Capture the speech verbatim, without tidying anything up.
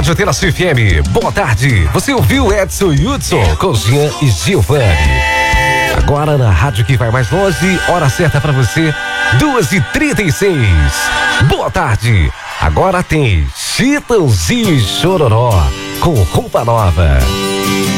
Rádio Terça F M. Boa tarde. Você ouviu Edson Hudson com Jean e Giovanni. Agora na rádio que vai mais longe, hora certa pra você, duas e trinta e seis. Boa tarde. Agora tem Chitãozinho e Chororó com Roupa Nova.